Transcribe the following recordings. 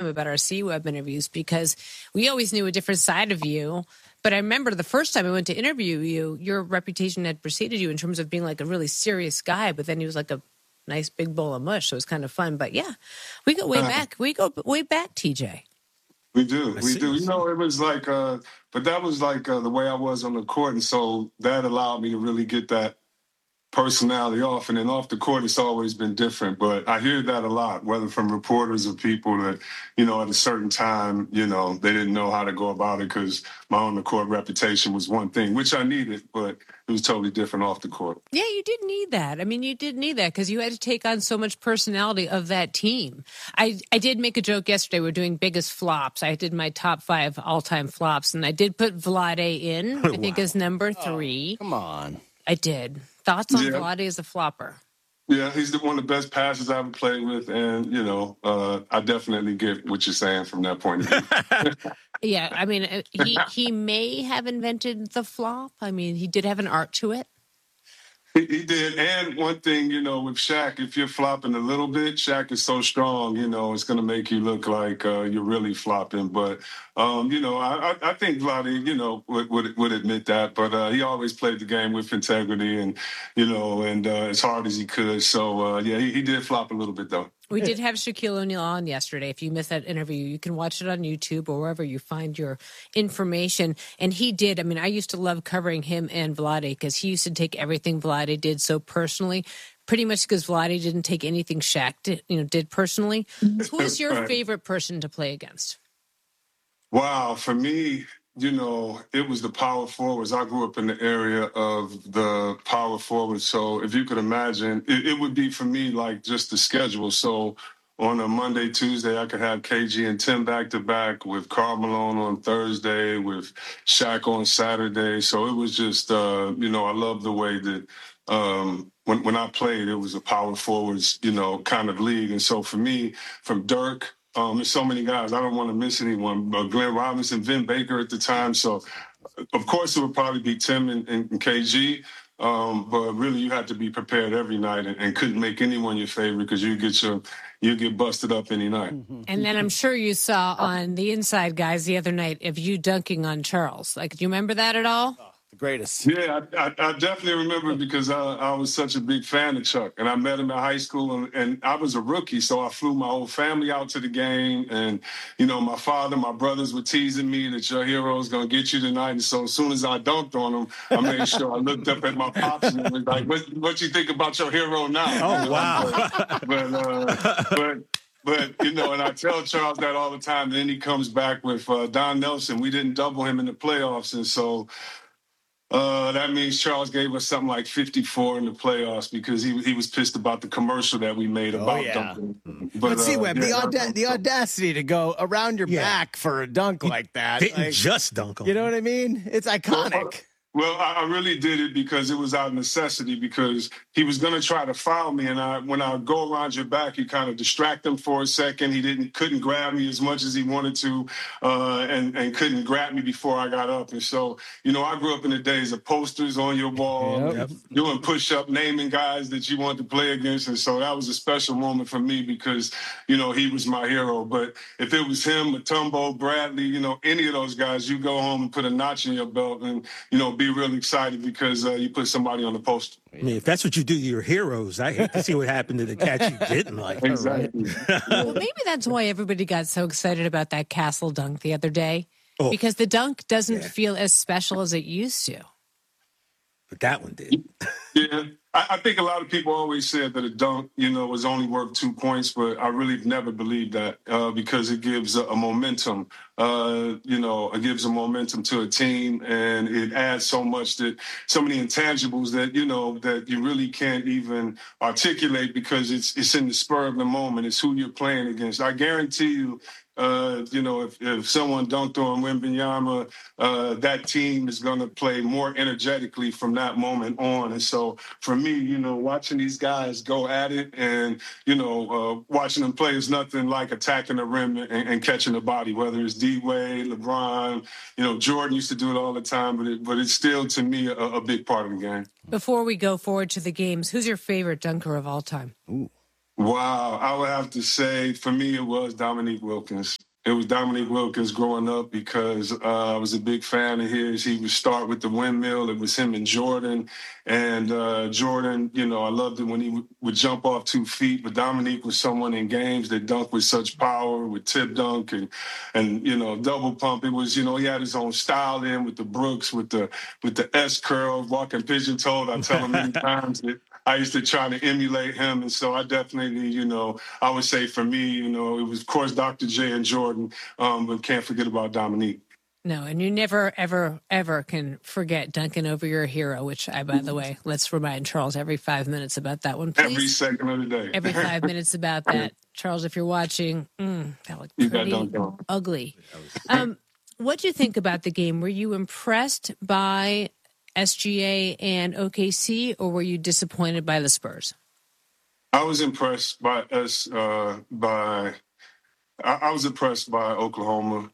about our C-Web interviews because we always knew a different side of you. But I remember the first time I went to interview you, your reputation had preceded you in terms of being like a really serious guy, but then he was like a nice big bowl of mush, so it was kind of fun. But yeah, we go way back. We go way back, TJ. We do. You know, it was like, but that was like the way I was on the court. And so that allowed me to really get that personality off. And then off the court, it's always been different. But I hear that a lot, whether from reporters or people that, you know, at a certain time, you know, they didn't know how to go about it because my on the court reputation was one thing, which I needed, but it was totally different off the court. Yeah, you did need that. I mean, you did need that because you had to take on so much personality of that team. I did make a joke yesterday. We're doing biggest flops. I did my top 5 all-time flops, and I did put Vlade in, I think, as number 3. Oh, come on. I did. Thoughts on Vlade as a flopper? Yeah, he's one of the best passers I've ever played with, and, you know, I definitely get what you're saying from that point of view. Yeah, I mean, he may have invented the flop. I mean, he did have an art to it. He did. And one thing, you know, with Shaq, if you're flopping a little bit, Shaq is so strong, you know, it's going to make you look like you're really flopping. But, you know, I think Vlade, you know, would admit that. But he always played the game with integrity and, you know, and as hard as he could. So, yeah, he did flop a little bit, though. We did have Shaquille O'Neal on yesterday. If you missed that interview, you can watch it on YouTube or wherever you find your information. And he did. I mean, I used to love covering him and Vlade because he used to take everything Vlade did so personally, pretty much because Vlade didn't take anything Shaq did personally. Who is your favorite person to play against? Wow, for me, you know, it was the power forwards. I grew up in the area of the power forwards. So if you could imagine, it would be for me like just the schedule. So on a Monday, Tuesday, I could have KG and Tim back to back with Karl Malone on Thursday, with Shaq on Saturday. So it was just, you know, I love the way that when I played, it was a power forwards, you know, kind of league. And so for me, from Dirk, there's so many guys. I don't want to miss anyone. Glenn Robinson, Vin Baker at the time. So, of course, it would probably be Tim and KG. But really, you had to be prepared every night and couldn't make anyone your favorite because you get busted up any night. And then I'm sure you saw on the Inside Guys the other night of you dunking on Charles. Like, do you remember that at all? The greatest. Yeah, I definitely remember because I was such a big fan of Chuck. And I met him in high school, and I was a rookie, so I flew my whole family out to the game. And, you know, my father, my brothers were teasing me that your hero is going to get you tonight. And so as soon as I dunked on him, I made sure I looked up at my pops and was like, what you think about your hero now? Oh, wow. But, you know, and I tell Charles that all the time. And then he comes back with Don Nelson. We didn't double him in the playoffs. And so that means Charles gave us something like 54 in the playoffs because he was pissed about the commercial that we made about dunking. But see, Webb, the audacity to go around your back for a dunk like that. Didn't just dunk on you know what I mean? It's iconic. Well, I really did it because it was out of necessity because he was going to try to foul me. And when I go around your back, you kind of distract him for a second. He couldn't grab me as much as he wanted to and couldn't grab me before I got up. And so, you know, I grew up in the days of posters on your wall, doing push-up, naming guys that you wanted to play against. And so that was a special moment for me because, you know, he was my hero. But if it was him, Mutombo, Bradley, you know, any of those guys, you go home and put a notch in your belt and, you know, be really excited because you put somebody on the poster. I mean, if that's what you do to your heroes, I hate to see what happened to the cats you didn't like. Exactly. Well, maybe that's why everybody got so excited about that Castle dunk the other day. Because the dunk doesn't feel as special as it used to. But that one did. Yeah. I think a lot of people always said that a dunk, you know, was only worth 2 points, but I really never believed that because it gives a momentum. You know, it gives a momentum to a team, and it adds so much that so many intangibles that you know that you really can't even articulate because it's in the spur of the moment. It's who you're playing against. I guarantee you. You know, if someone dunked on Wembanyama, that team is going to play more energetically from that moment on. And so for me, you know, watching these guys go at it and, you know, watching them play is nothing like attacking the rim and catching the body, whether it's D-Wade, LeBron, you know, Jordan used to do it all the time, but it's still, to me, a big part of the game. Before we go forward to the games, who's your favorite dunker of all time? Ooh. Wow, I would have to say for me it was Dominique Wilkins. It was Dominique Wilkins growing up because I was a big fan of his. He would start with the windmill. It was him and Jordan. And Jordan, I loved it when he would jump off 2 feet. But Dominique was someone in games that dunked with such power, with tip dunk and double pump. It was, he had his own style in with the Brooks, with the S curl, walking pigeon toed. I tell him many times that I used to try to emulate him. And so I definitely, I would say for me, it was, of course, Dr. J and Jordan, but can't forget about Dominique. No, and you never, ever, ever can forget dunking over your hero, which by the way, let's remind Charles every 5 minutes about that one, please. Every second of the day. Every 5 minutes about that. Charles, if you're watching, that looked pretty ugly. What do you think about the game? Were you impressed by SGA and OKC, or were you disappointed by the Spurs? I was impressed by I was impressed by Oklahoma.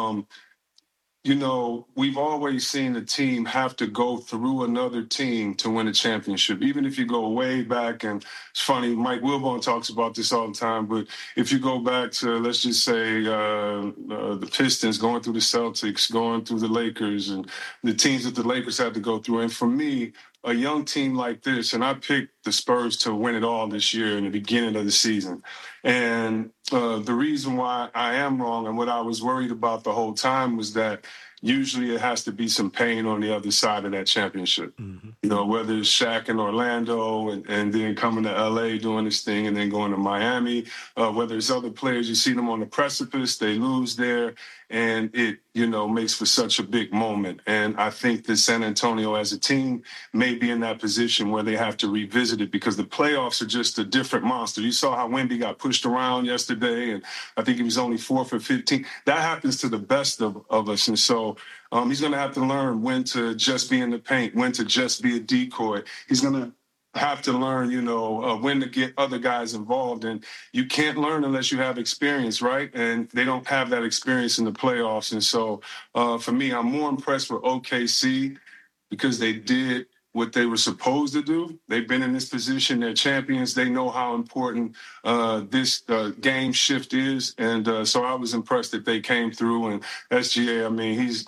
We've always seen a team have to go through another team to win a championship. Even if you go way back, and it's funny, Mike Wilbon talks about this all the time, but if you go back to, let's just say, the Pistons, going through the Celtics, going through the Lakers, and the teams that the Lakers had to go through. And for me, a young team like this, and I picked the Spurs to win it all this year in the beginning of the season. And the reason why I am wrong and what I was worried about the whole time was that usually it has to be some pain on the other side of that championship. Mm-hmm. Whether it's Shaq in Orlando and then coming to LA doing this thing and then going to Miami, whether it's other players, you see them on the precipice, they lose there, and it, makes for such a big moment. And I think that San Antonio as a team may be in that position where they have to revisit it because the playoffs are just a different monster. You saw how Wemby got pushed around yesterday, and I think he was only 4 for 15. That happens to the best of us. And so he's going to have to learn when to just be in the paint, when to just be a decoy. He's going to have to learn, when to get other guys involved. And you can't learn unless you have experience, right? And they don't have that experience in the playoffs. And so for me, I'm more impressed with OKC because they did what they were supposed to do. They've been in this position. They're champions. They know how important this game shift is. And so I was impressed that they came through. And SGA, I mean, he's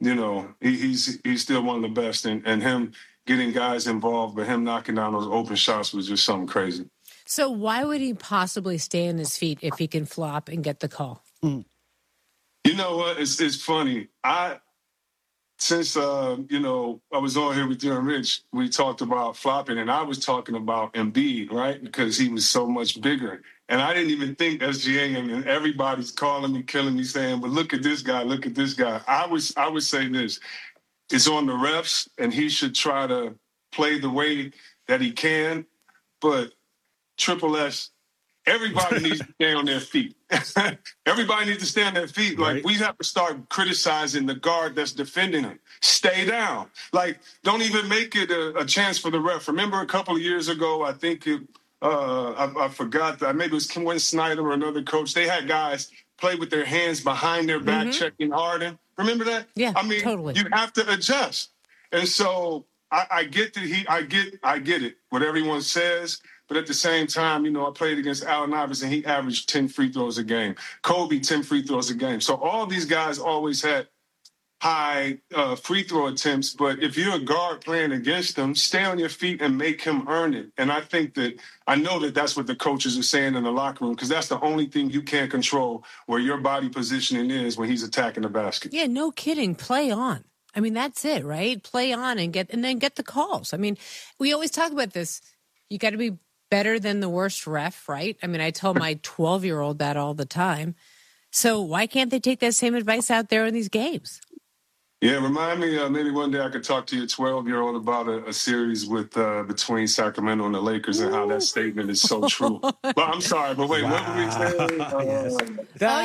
still one of the best. And him getting guys involved, but him knocking down those open shots was just something crazy. So why would he possibly stay on his feet if he can flop and get the call? You know what? It's funny. Since I was on here with you and Rich, we talked about flopping, and I was talking about Embiid, right? Because he was so much bigger. And I didn't even think SGA, and everybody's calling me, killing me, saying, but look at this guy, look at this guy. I would say this. It's on the refs, and he should try to play the way that he can. But Triple S, everybody needs to stay on their feet. Everybody needs to stay on their feet. Right. Like, we have to start criticizing the guard that's defending him. Stay down. Like, don't even make it a chance for the ref. Remember a couple of years ago, I think I forgot that maybe it was Quinn Snyder or another coach. They had guys play with their hands behind their back, checking Harden. Remember that? Yeah, I mean, totally. You have to adjust. And so I get that I get it, what everyone says. But at the same time, I played against Allen Iverson. He averaged 10 free throws a game. Kobe, 10 free throws a game. So all these guys always had high free throw attempts. But if you're a guard playing against them, stay on your feet and make him earn it. And I know that that's what the coaches are saying in the locker room, because that's the only thing you can't control, where your body positioning is when he's attacking the basket. Yeah, no kidding. Play on. I mean, that's it, right? Play on and then get the calls. I mean, we always talk about this. You got to be better than the worst ref, right? I mean, I tell my 12-year-old that all the time. So why can't they take that same advice out there in these games? Yeah, remind me, maybe one day I could talk to your 12-year-old about a series with between Sacramento and the Lakers and how that statement is so true. But I'm sorry, but wait, what were we saying?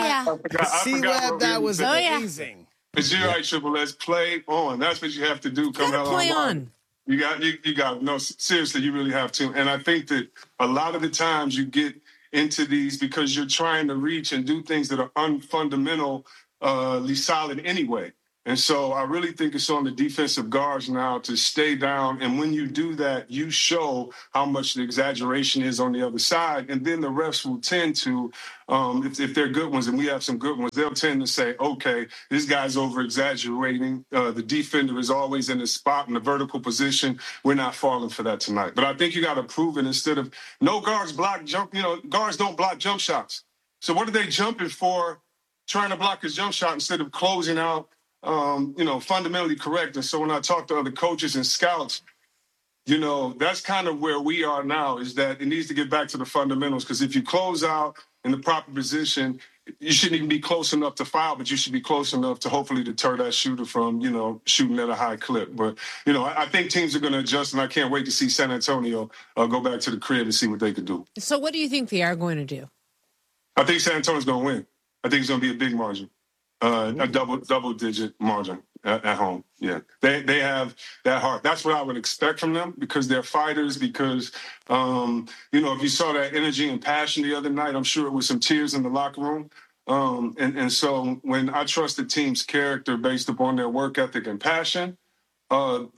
That was amazing. But you're right, Triple S. Play on. That's what you have to do. Come play on. You got. No, seriously, you really have to. And I think that a lot of the times you get into these because you're trying to reach and do things that are unfundamentally solid anyway. And so I really think it's on the defensive guards now to stay down. And when you do that, you show how much the exaggeration is on the other side. And then the refs will tend to, if they're good ones, and we have some good ones, they'll tend to say, okay, this guy's over exaggerating. The defender is always in the spot in the vertical position. We're not falling for that tonight. But I think you got to prove it instead of no guards block jump. Guards don't block jump shots. So what are they jumping for, trying to block his jump shot instead of closing out? Fundamentally correct. And so when I talk to other coaches and scouts, that's kind of where we are now, is that it needs to get back to the fundamentals. Because if you close out in the proper position, you shouldn't even be close enough to foul, but you should be close enough to hopefully deter that shooter from, shooting at a high clip. But, I think teams are going to adjust, and I can't wait to see San Antonio go back to the crib and see what they could do. So what do you think they are going to do? I think San Antonio's going to win. I think it's going to be a big margin. A double-digit margin at home. Yeah, they have that heart. That's what I would expect from them, because they're fighters. Because if you saw that energy and passion the other night, I'm sure it was some tears in the locker room. And so when I trust the team's character based upon their work ethic and passion, some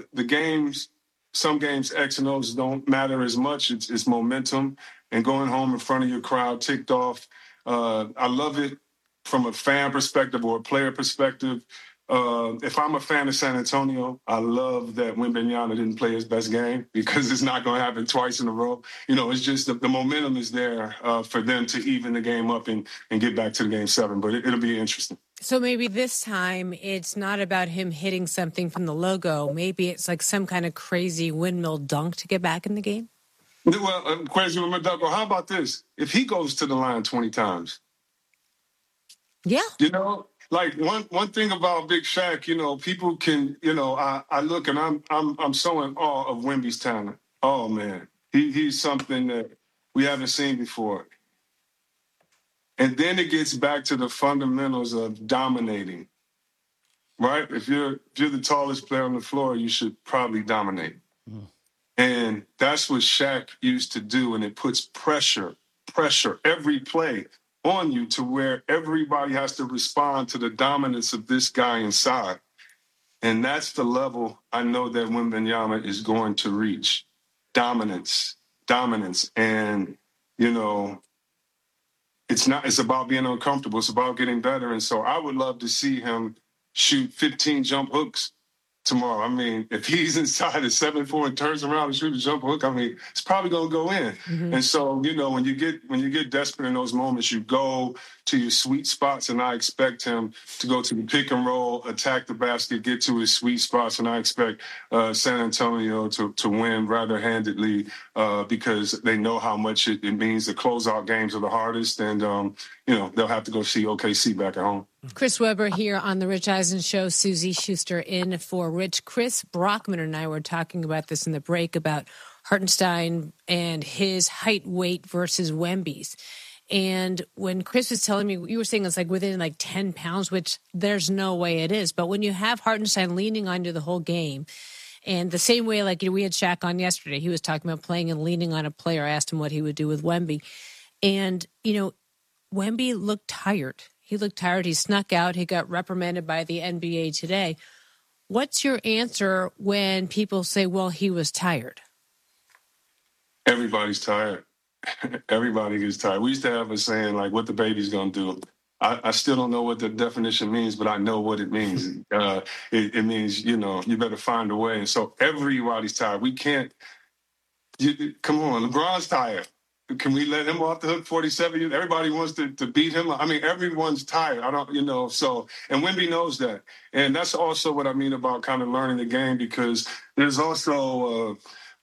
games X and O's don't matter as much. It's momentum and going home in front of your crowd ticked off. I love it. From a fan perspective or a player perspective, if I'm a fan of San Antonio, I love that Wembanyama didn't play his best game, because it's not going to happen twice in a row. It's just the momentum is there for them to even the game up and get back to the game 7. But it'll be interesting. So maybe this time it's not about him hitting something from the logo. Maybe it's like some kind of crazy windmill dunk to get back in the game. Well, crazy windmill dunk. Well, how about this? If he goes to the line 20 times. Yeah. Like one thing about Big Shaq, people can, I look and I'm so in awe of Wemby's talent. Oh man, he's something that we haven't seen before. And then it gets back to the fundamentals of dominating, right? If you're the tallest player on the floor, you should probably dominate. Mm. And that's what Shaq used to do, and it puts pressure every play on you, to where everybody has to respond to the dominance of this guy inside. And that's the level I know that Wembanyama is going to reach. Dominance. And, it's about being uncomfortable. It's about getting better. And so I would love to see him shoot 15 jump hooks tomorrow. I mean, if he's inside at 7'4" and turns around and shoots a jump hook, I mean, it's probably going to go in. Mm-hmm. And so, when you get desperate in those moments, you go to your sweet spots, and I expect him to go to the pick and roll, attack the basket, get to his sweet spots, and I expect San Antonio to win rather handedly, because they know how much it means. The closeout games are the hardest, and they'll have to go see OKC back at home. Chris Webber here on the Rich Eisen Show. Susie Schuster in for Rich. Chris Brockman and I were talking about this in the break, about Hartenstein and his height, weight versus Wemby's. And when Chris was telling me, you were saying it's like within like 10 pounds, which there's no way it is. But when you have Hartenstein leaning on you the whole game, and the same way, like, we had Shaq on yesterday, he was talking about playing and leaning on a player. I asked him what he would do with Wemby. And, Wemby looked tired. He looked tired. He snuck out. He got reprimanded by the NBA today. What's your answer when people say, well, he was tired? Everybody's tired. Everybody gets tired. We used to have a saying, like, what the baby's going to do. I still don't know what the definition means, but I know what it means. It means, you better find a way. And so everybody's tired. We can't. Come on, LeBron's tired. Can we let him off the hook 47? Everybody wants to beat him. I mean, everyone's tired. I don't, so, and Wemby knows that. And that's also what I mean about kind of learning the game, because there's also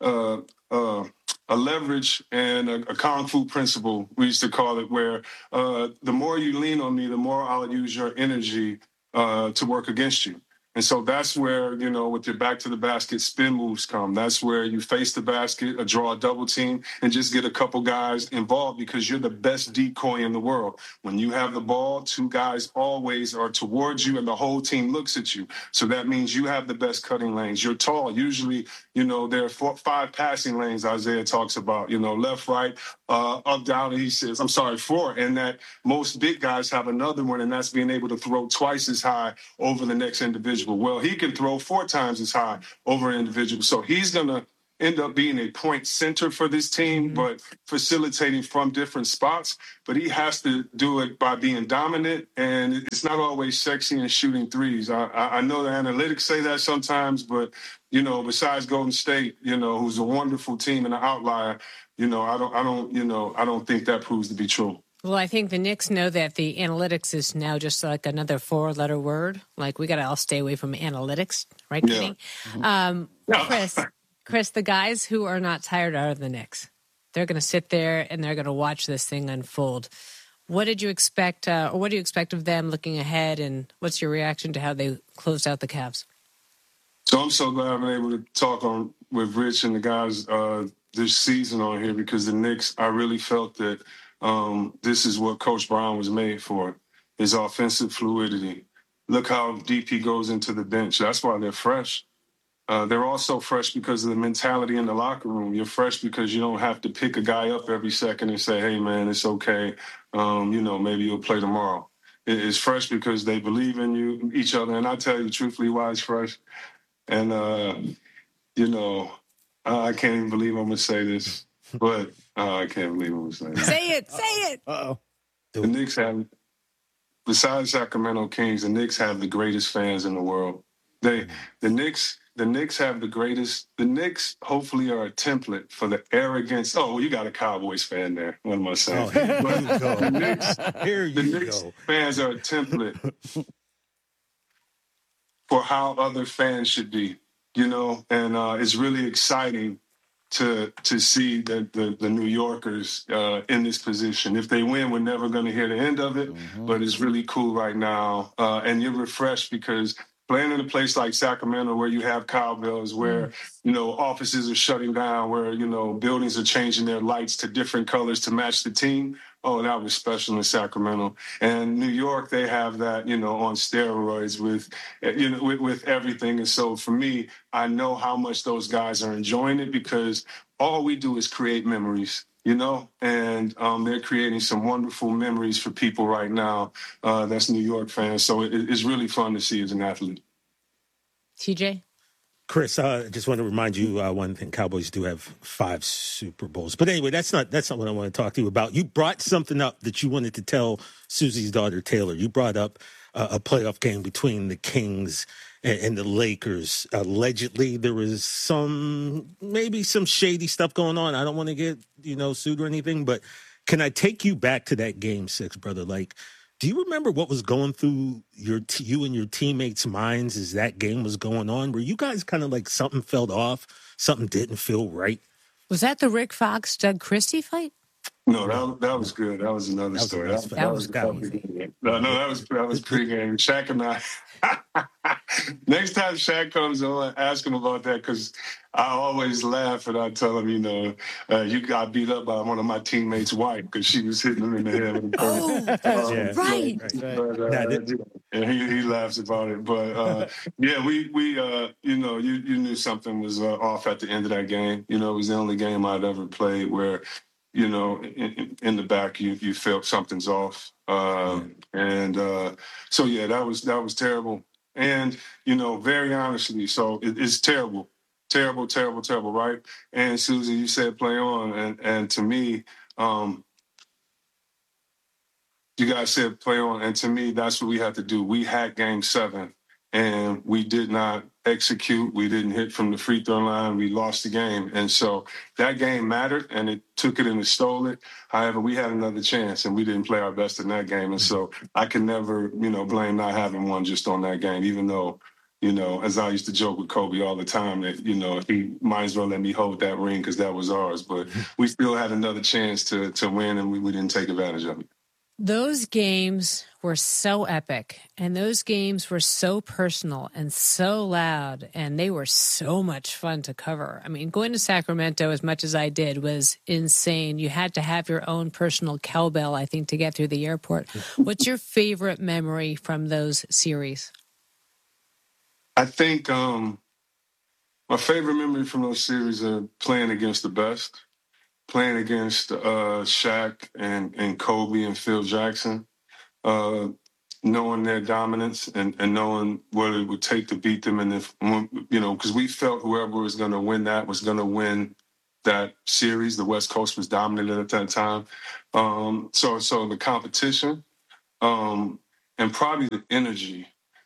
a leverage and a kung fu principle, we used to call it, where the more you lean on me, the more I'll use your energy to work against you. And so that's where, with your back to the basket spin moves come. That's where you face the basket, draw a double team, and just get a couple guys involved, because you're the best decoy in the world. When you have the ball, 2 guys always are towards you, and the whole team looks at you. So that means you have the best cutting lanes. You're tall. Usually, there are 5 passing lanes Isaiah talks about, left, right, of down, he says, I'm sorry, 4, and that most big guys have another one, and that's being able to throw twice as high over the next individual. Well, he can throw 4 times as high over an individual. So he's going to end up being a point center for this team, but facilitating from different spots. But he has to do it by being dominant, and it's not always sexy and shooting threes. I know the analytics say that sometimes, but, besides Golden State, who's a wonderful team and an outlier, I don't think that proves to be true. Well, I think the Knicks know that the analytics is now just like another 4-letter word. Like, we got to all stay away from analytics, right, Kenny? Chris, the guys who are not tired are the Knicks. They're going to sit there and they're going to watch this thing unfold. What did you expect, or what do you expect of them looking ahead, and what's your reaction to how they closed out the Cavs? So I'm so glad I've been able to talk with Rich and the guys this season on here, because the Knicks, I really felt that this is what Coach Brown was made for, his offensive fluidity. Look how deep he goes into the bench. That's why they're fresh. They're also fresh because of the mentality in the locker room. You're fresh because you don't have to pick a guy up every second and say, hey, man, it's okay. Maybe you'll play tomorrow. It's fresh because they believe in each other. And I tell you truthfully why it's fresh. And, I can't even believe I'm going to say this, but I can't believe I'm going to say this. Say it. Uh-oh. The Knicks have, besides Sacramento Kings, the Knicks have the greatest fans in the world. The Knicks have the greatest. The Knicks hopefully are a template for the arrogance. Oh, well, you got a Cowboys fan there. What am I saying? Oh, here you the Knicks fans are a template for how other fans should be, and it's really exciting to see that the New Yorkers in this position. If they win, we're never going to hear the end of it, but it's really cool right now. And you're refreshed because playing in a place like Sacramento where you have cowbells, where, offices are shutting down, where, buildings are changing their lights to different colors to match the team. Oh, that was special in Sacramento. And New York, they have that, on steroids with everything. And so for me, I know how much those guys are enjoying it, because all we do is create memories, and they're creating some wonderful memories for people right now. That's New York fans. So it's really fun to see as an athlete. TJ? Chris, I just want to remind you one thing. Cowboys do have 5 Super Bowls. But anyway, that's not what I want to talk to you about. You brought something up that you wanted to tell Susie's daughter, Taylor. You brought up a playoff game between the Kings and the Lakers. Allegedly, there was maybe some shady stuff going on. I don't want to get, sued or anything, but can I take you back to that Game 6, brother? Like, do you remember what was going through you and your teammates' minds as that game was going on? Were you guys kind of like something felt off, something didn't feel right? Was that the Rick Fox, Doug Christie fight? No, that was good. That was another story. That was good. No, that was pregame. Shaq and I. Next time Shaq comes on, ask him about that, because I always laugh and I tell him, you got beat up by one of my teammates' wife because she was hitting him in the head with a Right. And he laughs about it. But we you knew something was off at the end of that game. It was the only game I'd ever played where, in the back you felt something's off. So yeah, that was terrible. And, very honestly, so it's terrible, right? And Susie, you said play on. And to me, you guys said play on. And to me, that's what we had to do. We had Game 7 and we did not execute. We didn't hit from the free throw line. We lost the game. And so that game mattered, and it took it and it stole it. However, we had another chance and we didn't play our best in that game. And so I can never, blame not having one just on that game, even though, as I used to joke with Kobe all the time that, he might as well let me hold that ring because that was ours. But we still had another chance to win, and we didn't take advantage of it. Those games were so epic, and those games were so personal and so loud, and they were so much fun to cover. I mean, going to Sacramento as much as I did was insane. You had to have your own personal cowbell, I think, to get through the airport. What's your favorite memory from those series? I think my favorite memory from those series are playing against the best. playing against Shaq and Kobe and Phil Jackson, knowing their dominance and knowing what it would take to beat them. And if, because we felt whoever was going to win that was going to win that series. The West Coast was dominant at that time. So the competition and probably the energy.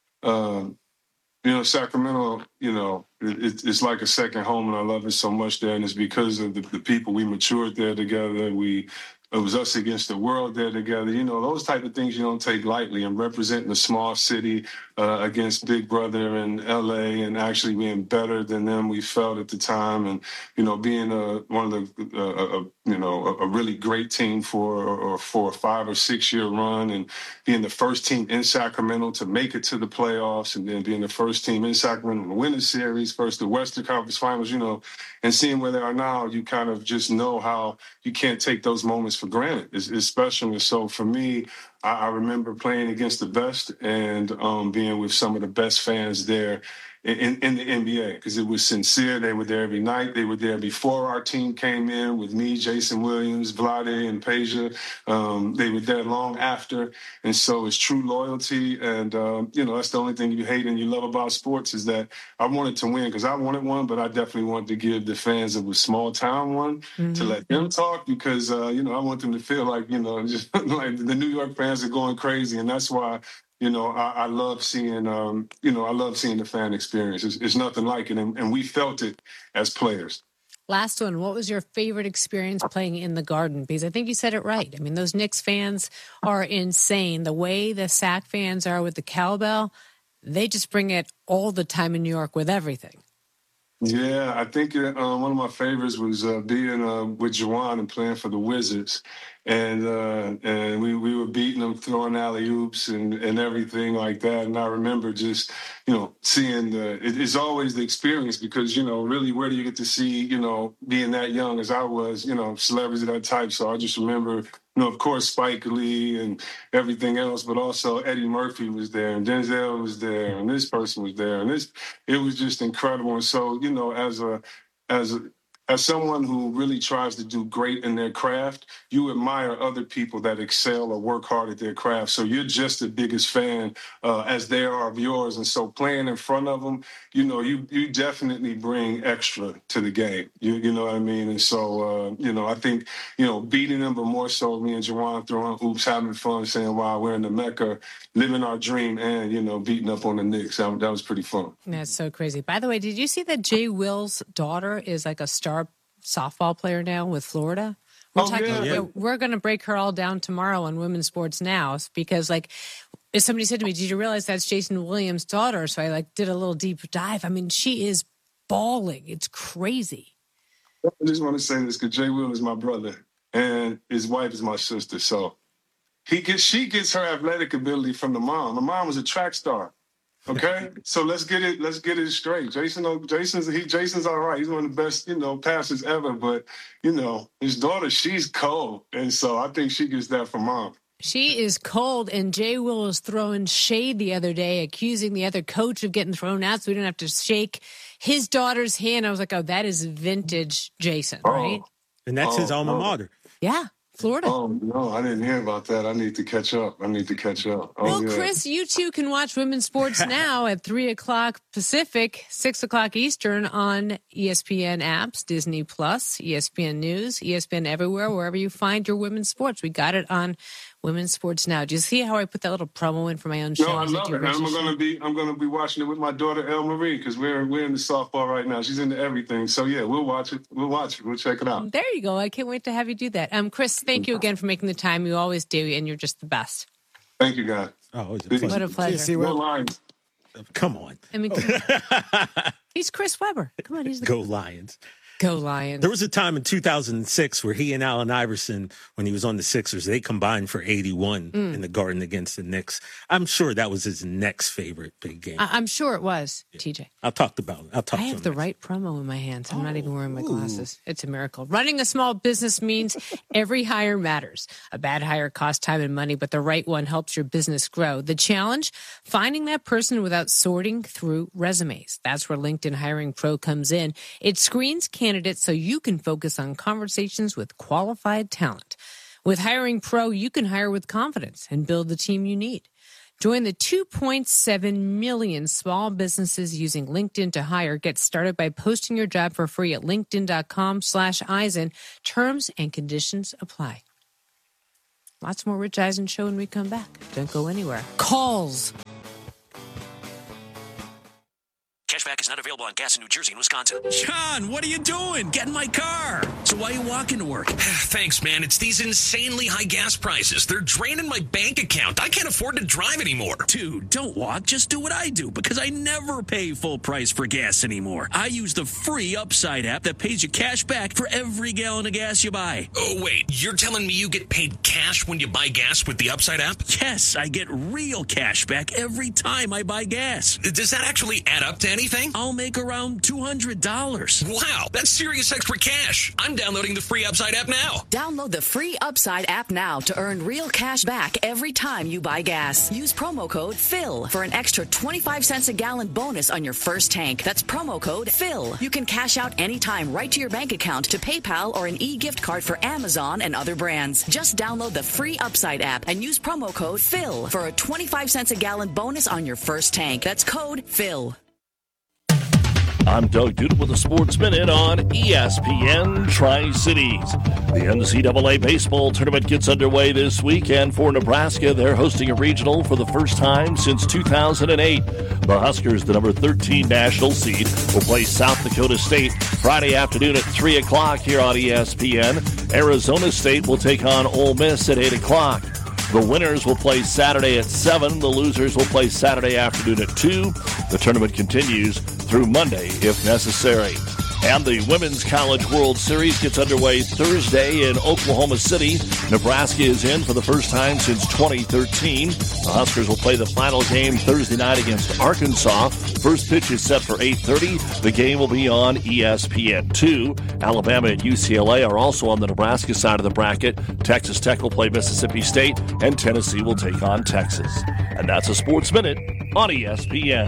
Sacramento, it's like a second home, and I love it so much there. And it's because of the people we matured there together. It was us against the world there together. Those type of things you don't take lightly. And representing a small city against Big Brother in L.A. and actually being better than them, we felt at the time. And being one of the a really great team for a 5 or 6 year run, and being the first team in Sacramento to make it to the playoffs, and then being the first team in Sacramento to win the series, first the Western Conference Finals, and seeing where they are now, you kind of just know how you can't take those moments for granted. It's special. And so for me, I remember playing against the best and being with some of the best fans there in the NBA, because it was sincere. They were there every night. They were there before our team came in with me, Jason Williams, Vlade, and Peja. They were there long after. And so it's true loyalty. And, that's the only thing you hate and you love about sports, is that I wanted to win because I wanted one, but I definitely wanted to give the fans of a small town one to let them talk, because, I want them to feel like, just like the New York fans are going crazy. And that's why, I love seeing, the fan experience. It's nothing like it. And we felt it as players. Last one. What was your favorite experience playing in the Garden? Because I think you said it right. I mean, those Knicks fans are insane. The way the Sac fans are with the cowbell, they just bring it all the time in New York with everything. Yeah, I think one of my favorites was being with Juwan and playing for the Wizards, and we were beating them, throwing alley-oops and everything like that. And I remember just seeing it's always the experience, because really, where do you get to see being that young as I was, celebrities of that type. So I just remember, of course, Spike Lee and everything else, but also Eddie Murphy was there, and Denzel was there, and this person was there, and it was just incredible. And so, as someone who really tries to do great in their craft, you admire other people that excel or work hard at their craft. So you're just the biggest fan as they are of yours. And so playing in front of them, you definitely bring extra to the game. You know what I mean? And so, I think, beating them, but more so me and Juwan throwing hoops, having fun, saying, wow, we're in the Mecca, living our dream, and, beating up on the Knicks. That was pretty fun. That's so crazy. By the way, did you see that Jay Will's daughter is like a star softball player now with Florida? We're going to break her all down tomorrow on Women's Sports Now, because somebody said to me, did you realize that's Jason Williams' daughter? So I did a little deep dive. I mean, she is balling. It's crazy. I just want to say this, because Jay Will is my brother and his wife is my sister. So she gets her athletic ability from the mom. The mom was a track star. Okay, so let's get it straight. Jason's all right. He's one of the best, passers ever. But his daughter, she's cold, and so I think she gets that from mom. She is cold, and Jay Will was throwing shade the other day, accusing the other coach of getting thrown out, so we didn't have to shake his daughter's hand. I was like, oh, that is vintage Jason, right? And that's his alma mater. Yeah. Florida. Oh, no, I didn't hear about that. I need to catch up. Well, Chris, you too can watch Women's Sports Now at 3 o'clock Pacific, 6 o'clock Eastern on ESPN apps, Disney Plus, ESPN News, ESPN Everywhere, wherever you find your women's sports. We got it on Women's Sports Now. Do you see how I put that little promo in for my own show? No, I love it. I'm gonna be watching it with my daughter Elle Marie, because we're in the softball right now. She's into everything. So yeah, we'll watch it. We'll check it out. There you go. I can't wait to have you do that. Chris, thank you again for making the time. You always do, and you're just the best. Thank you, guys. Oh, it's a pleasure. What a pleasure. Go Lions. Come on. I mean, he's Chris Webber. Come on, Go Lions. Go Lions. There was a time in 2006 where he and Allen Iverson, when he was on the Sixers, they combined for 81 in the Garden against the Knicks. I'm sure that was his next favorite big game. I'm sure it was, TJ. I'll talk about it. I have the right promo in my hands. I'm not even wearing my glasses. It's a miracle. Running a small business means every hire matters. A bad hire costs time and money, but the right one helps your business grow. The challenge? Finding that person without sorting through resumes. That's where LinkedIn Hiring Pro comes in. It screens candidates candidates so you can focus on conversations with qualified talent. With Hiring Pro, you can hire with confidence and build the team you need. Join the 2.7 million small businesses using LinkedIn to hire. Get started by posting your job for free at linkedin.com/Eisen. Terms and conditions apply. Lots more Rich Eisen show when we come back. Don't go anywhere. Calls. Cashback is not available on gas in New Jersey and Wisconsin. John, what are you doing? Get in my car. So why are you walking to work? Thanks, man. It's these insanely high gas prices. They're draining my bank account. I can't afford to drive anymore. Dude, don't walk. Just do what I do, because I never pay full price for gas anymore. I use the free Upside app that pays you cash back for every gallon of gas you buy. Oh, wait. You're telling me you get paid cash when you buy gas with the Upside app? Yes, I get real cash back every time I buy gas. Does that actually add up to anything? I'll make around $200. Wow, that's serious extra cash. I'm downloading the free Upside app now. Download the free Upside app now to earn real cash back every time you buy gas. Use promo code PHIL for an extra 25 cents a gallon bonus on your first tank. That's promo code PHIL. You can cash out anytime right to your bank account, to PayPal, or an e-gift card for Amazon and other brands. Just download the free Upside app and use promo code PHIL for a 25 cents a gallon bonus on your first tank. That's code PHIL. I'm Doug Duda with a Sports Minute on ESPN Tri-Cities. The NCAA baseball tournament gets underway this weekend for Nebraska. They're hosting a regional for the first time since 2008. The Huskers, the number 13 national seed, will play South Dakota State Friday afternoon at 3 o'clock here on ESPN. Arizona State will take on Ole Miss at 8 o'clock. The winners will play Saturday at 7. The losers will play Saturday afternoon at 2. The tournament continues through Monday if necessary. And the Women's College World Series gets underway Thursday in Oklahoma City. Nebraska is in for the first time since 2013. The Huskers will play the final game Thursday night against Arkansas. First pitch is set for 8:30. The game will be on ESPN2. Alabama and UCLA are also on the Nebraska side of the bracket. Texas Tech will play Mississippi State, and Tennessee will take on Texas. And that's a Sports Minute on ESPN.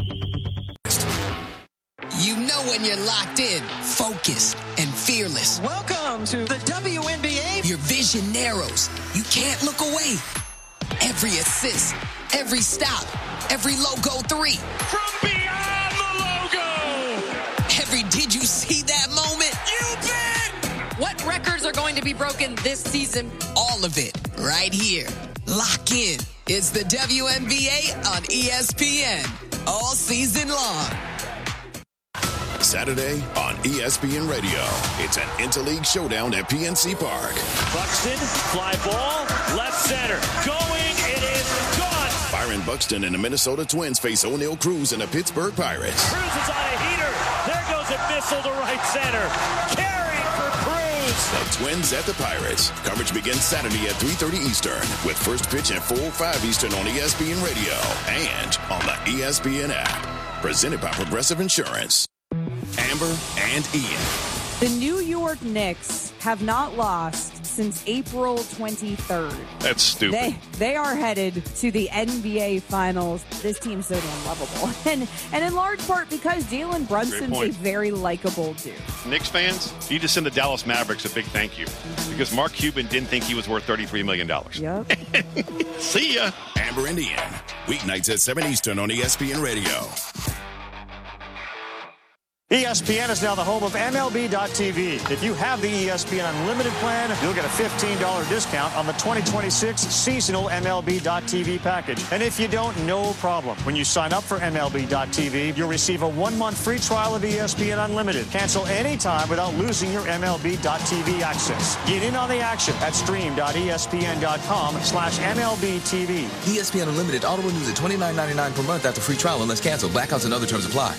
You know when you're locked in, focused, and fearless. Welcome to the WNBA. Your vision narrows. You can't look away. Every assist, every stop, every logo three. From beyond the logo. Every did you see that moment? You bet. What records are going to be broken this season? All of it right here. Lock in. It's the WNBA on ESPN. All season long. Saturday on ESPN Radio. It's an interleague showdown at PNC Park. Buxton, fly ball, left center. Going, it is gone. Byron Buxton and the Minnesota Twins face O'Neal Cruz and the Pittsburgh Pirates. Cruz is on a heater. There goes a missile to right center. Carried for Cruz. The Twins at the Pirates. Coverage begins Saturday at 3:30 Eastern with first pitch at 4:05 Eastern on ESPN Radio and on the ESPN app. Presented by Progressive Insurance. Amber and Ian. The New York Knicks have not lost since April 23rd. That's stupid. They are headed to the NBA Finals. This team's so damn lovable. And in large part because Jalen Brunson's a very likable dude. Knicks fans, you need to send the Dallas Mavericks a big thank you. Because Mark Cuban didn't think he was worth $33 million. Yep. See ya. Amber and Ian. Weeknights at 7 Eastern on ESPN Radio. ESPN is now the home of MLB.tv. If you have the ESPN Unlimited plan, you'll get a $15 discount on the 2026 seasonal MLB.tv package. And if you don't, no problem. When you sign up for MLB.tv, you'll receive a 1-month free trial of ESPN Unlimited. Cancel anytime without losing your MLB.tv access. Get in on the action at stream.espn.com/MLBTV. ESPN Unlimited auto renews at $29.99 per month after free trial unless canceled. Blackouts and other terms apply.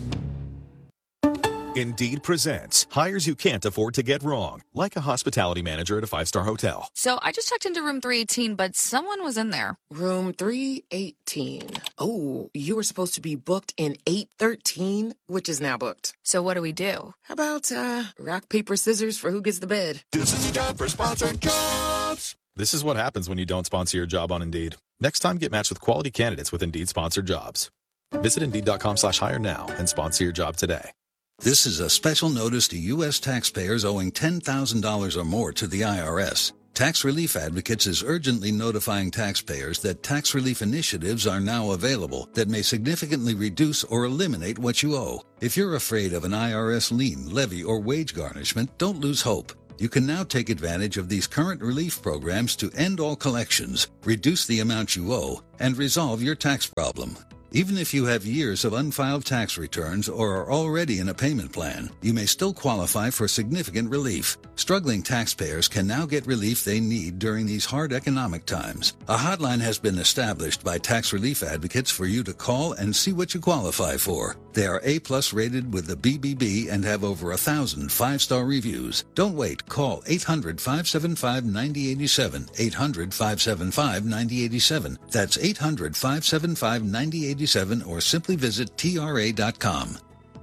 Indeed presents hires you can't afford to get wrong, like a hospitality manager at a 5-star hotel. So I just checked into room 318, but someone was in there. Room 318. Oh, you were supposed to be booked in 813, which is now booked. So what do we do? How about rock, paper, scissors for who gets the bed? This is a job for sponsored jobs. This is what happens when you don't sponsor your job on Indeed. Next time, get matched with quality candidates with Indeed sponsored jobs. Visit Indeed.com/hire now and sponsor your job today. This is a special notice to U.S. taxpayers owing $10,000 or more to the IRS. Tax Relief Advocates is urgently notifying taxpayers that tax relief initiatives are now available that may significantly reduce or eliminate what you owe. If you're afraid of an IRS lien, levy, or wage garnishment, don't lose hope. You can now take advantage of these current relief programs to end all collections, reduce the amount you owe, and resolve your tax problem. Even if you have years of unfiled tax returns or are already in a payment plan, you may still qualify for significant relief. Struggling taxpayers can now get relief they need during these hard economic times. A hotline has been established by Tax Relief Advocates for you to call and see what you qualify for. They are A+ rated with the BBB and have over 1,000 5-star reviews. Don't wait. Call 800-575-9087. 800-575-9087. That's 800-575-9087. Or simply visit TRA.com.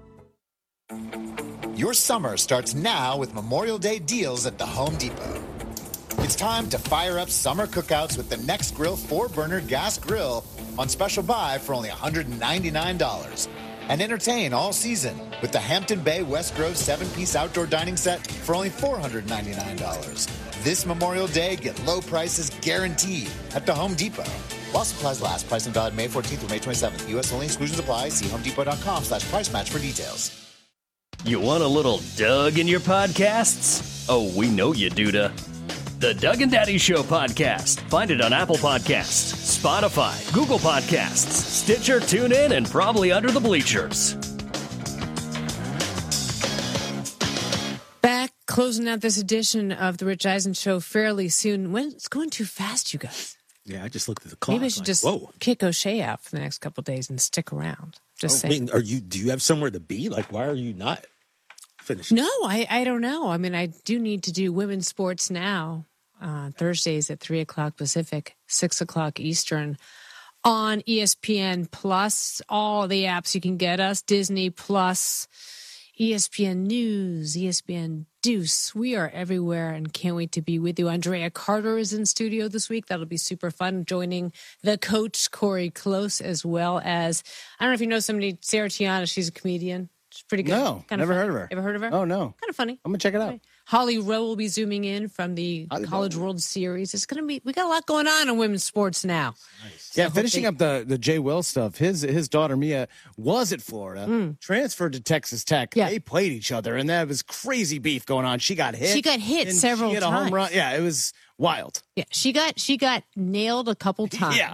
Your summer starts now with Memorial Day deals at the Home Depot. It's time to fire up summer cookouts with the Next Grill 4-burner gas grill on special buy for only $199. And entertain all season with the Hampton Bay West Grove 7-piece outdoor dining set for only $499. This Memorial Day, get low prices guaranteed at the Home Depot. While supplies last, price and valid May 14th through May 27th. U.S. only, exclusions apply. See homedepot.com/price match for details. You want a little Doug in your podcasts? Oh, we know you do. The Doug and Daddy Show podcast. Find it on Apple Podcasts, Spotify, Google Podcasts, Stitcher, TuneIn, and probably under the bleachers. Back closing out this edition of the Rich Eisen Show fairly soon. It's going too fast, you guys. Yeah, I just looked at the clock. Maybe I should just kick O'Shea out for the next couple of days and stick around. Just saying. I mean, do you have somewhere to be? Like, why are you not finished? No, I don't know. I mean, I do need to do women's sports now. Thursdays at 3 o'clock Pacific, 6 o'clock Eastern on ESPN Plus. All the apps you can get us, Disney Plus, ESPN News, ESPN Deuce. We are everywhere and can't wait to be with you. Andrea Carter is in studio this week. That'll be super fun. Joining the coach, Corey Close, as well as, I don't know if you know somebody, Sarah Tiana. She's a comedian. She's pretty good. No, never heard of her. Ever heard of her? Oh, no. Kind of funny. I'm going to check it out. Holly Rowe will be zooming in from the College World Series. It's going to be, we got a lot going on in women's sports now. Nice. Yeah, finishing up the Jay Will stuff. His daughter Mia was at Florida, transferred to Texas Tech. Yeah. They played each other, and there was crazy beef going on. She got hit. She got hit several times. She hit a home run. Yeah, it was wild. Yeah, she got nailed a couple times. Yeah.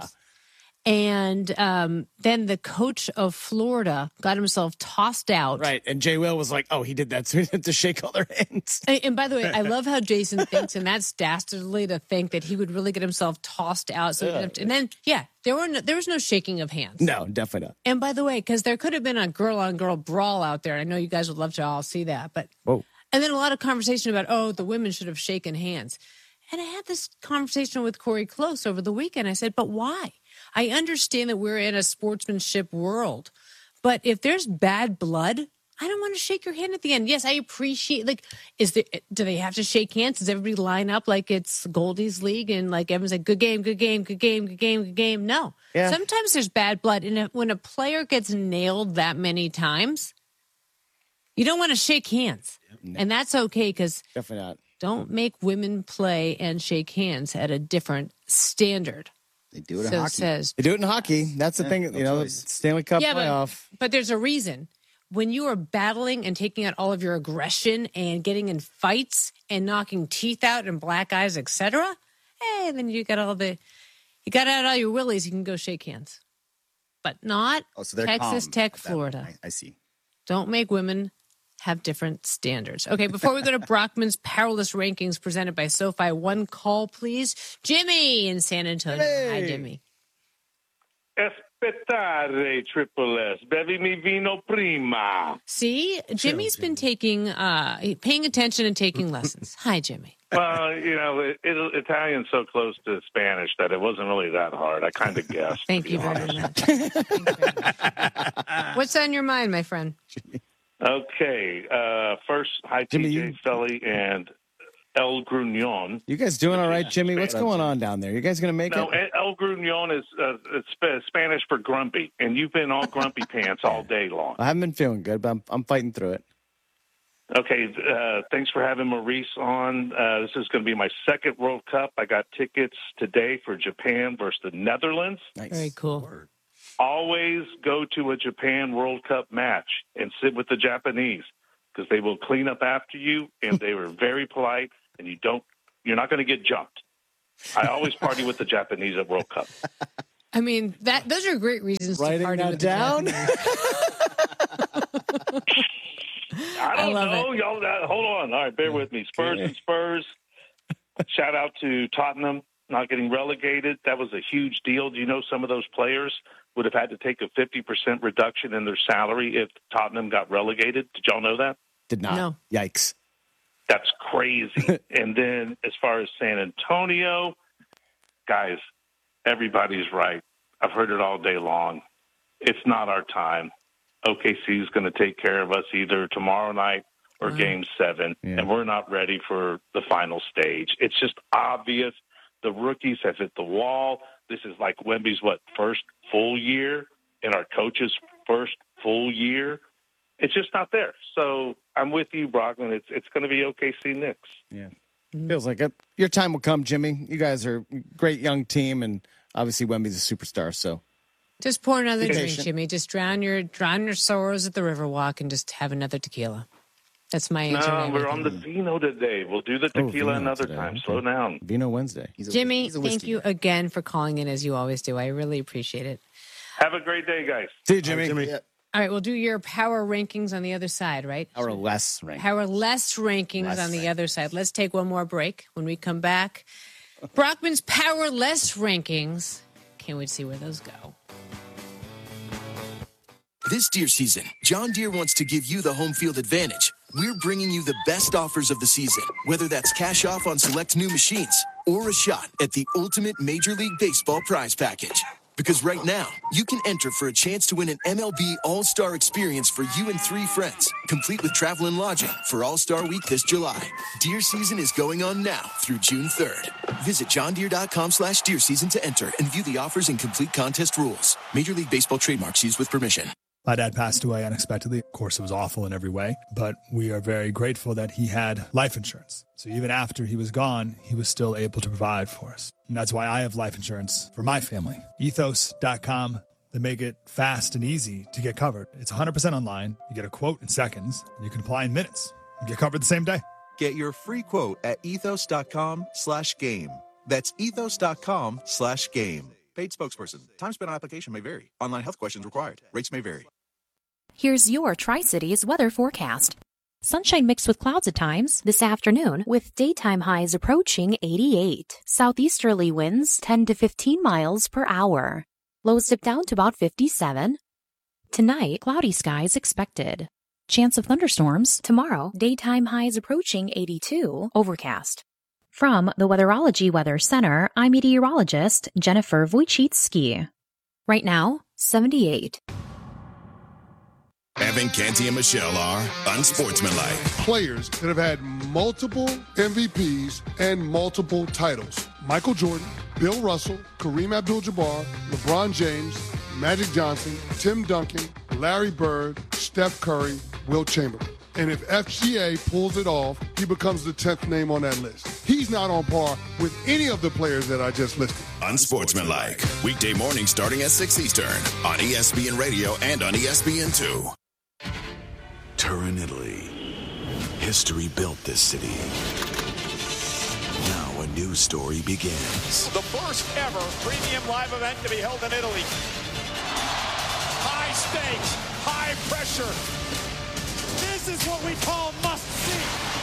And then the coach of Florida got himself tossed out. Right. And Jay Will was like, oh, he did that so he had to shake all their hands. And by the way, I love how Jason thinks, and that's dastardly to think that he would really get himself tossed out. So and then, there was no shaking of hands. No, definitely not. And by the way, because there could have been a girl-on-girl brawl out there. I know you guys would love to all see that. But whoa. And then a lot of conversation about, the women should have shaken hands. And I had this conversation with Corey Close over the weekend. I said, but why? I understand that we're in a sportsmanship world, but if there's bad blood, I don't want to shake your hand at the end. Yes, I appreciate, do they have to shake hands? Does everybody line up like it's Goldie's League and like everyone's like, good game, good game, good game, good game, good game? No. Yeah. Sometimes there's bad blood. And when a player gets nailed that many times, you don't want to shake hands. No. And that's okay because definitely not. Don't make women play and shake hands at a different standard. They do it in hockey. They do it in hockey. That's the thing, Stanley Cup playoff. But there's a reason. When you are battling and taking out all of your aggression and getting in fights and knocking teeth out and black eyes, etc., then you got out all your willies, you can go shake hands. But not Texas Tech, Florida. I see. Don't make women have different standards. Okay, before we go to Brockman's Powerless Rankings presented by SoFi, one call, please. Jimmy in San Antonio. Hi, Jimmy. Aspettare, Triple S. Bevi mi vino prima. See, Jimmy's been paying attention and taking lessons. Hi, Jimmy. Well, Italian's so close to Spanish that it wasn't really that hard. I kind of guessed. Thank you very much. What's on your mind, my friend? Okay. First, hi, Jimmy, TJ Sully and El Gruñón. You guys doing all right, Jimmy? What's going on down there? You guys going to make it? No, El Gruñón is Spanish for grumpy, and you've been all grumpy pants all day long. I haven't been feeling good, but I'm fighting through it. Okay, thanks for having Maurice on. This is going to be my second World Cup. I got tickets today for Japan versus the Netherlands. Nice. Very cool. Always go to a Japan World Cup match and sit with the Japanese because they will clean up after you, and they were very polite, and you're not going to get jumped. I always party with the Japanese at World Cup. I mean, those are great reasons to party with down? the Japanese. I don't know. it. Y'all, hold on. All right, bear with me. Spurs and Spurs. Shout out to Tottenham not getting relegated. That was a huge deal. Do you know some of those players would have had to take a 50% reduction in their salary if Tottenham got relegated? Did y'all know that? Did not. No. Yikes. That's crazy. And then as far as San Antonio, guys, everybody's right. I've heard it all day long. It's not our time. OKC is going to take care of us either tomorrow night or Game 7, and we're not ready for the final stage. It's just obvious. The rookies have hit the wall. This is like Wemby's, first full year, and our coach's first full year. It's just not there. So I'm with you, Brockman. It's going to be OKC Knicks. Yeah. Feels like it. Your time will come, Jimmy. You guys are a great young team, and obviously Wemby's a superstar, so. Just pour another drink, Jimmy. Just drown your sorrows at the Riverwalk and just have another tequila. That's my answer. No, we're on the Vino today. We'll do the tequila another time. Okay. Slow down. Vino Wednesday. Jimmy, thank you again for calling in as you always do. I really appreciate it. Have a great day, guys. See you, Jimmy. Yeah. All right, we'll do your power rankings on the other side, right? Power less rankings. Power less rankings on the other side. Let's take one more break. When we come back, Brockman's power less rankings. Can't wait to see where those go. This deer season, John Deere wants to give you the home field advantage. We're bringing you the best offers of the season, whether that's cash off on select new machines or a shot at the ultimate Major League Baseball prize package. Because right now, you can enter for a chance to win an MLB All-Star experience for you and 3 friends, complete with travel and lodging for All-Star Week this July. Deer season is going on now through June 3rd. Visit johndeere.com/deer season to enter and view the offers and complete contest rules. Major League Baseball trademarks used with permission. My dad passed away unexpectedly. Of course, it was awful in every way, but we are very grateful that he had life insurance. So even after he was gone, he was still able to provide for us. And that's why I have life insurance for my family. Ethos.com. They make it fast and easy to get covered. It's 100% online. You get a quote in seconds, and you can apply in minutes and get covered the same day. Get your free quote at ethos.com/game. That's ethos.com/game. Paid spokesperson. Time spent on application may vary. Online health questions required. Rates may vary. Here's your Tri-Cities weather forecast. Sunshine mixed with clouds at times this afternoon, with daytime highs approaching 88. Southeasterly winds 10 to 15 miles per hour. Lows dip down to about 57. Tonight, cloudy skies expected. Chance of thunderstorms tomorrow. Daytime highs approaching 82. Overcast. From the Weatherology Weather Center, I'm meteorologist Jennifer Wojcicki. Right now, 78. Evan Canty and Michelle are unsportsmanlike. Players that have had multiple MVPs and multiple titles. Michael Jordan, Bill Russell, Kareem Abdul-Jabbar, LeBron James, Magic Johnson, Tim Duncan, Larry Bird, Steph Curry, Wilt Chamberlain. And if FGA pulls it off, he becomes the 10th name on that list. He's not on par with any of the players that I just listed. Unsportsmanlike. Weekday morning starting at 6 Eastern on ESPN Radio and on ESPN2. Turin, Italy. History built this city. Now a new story begins. The first ever premium live event to be held in Italy. High stakes, high pressure. This is what we call must-see.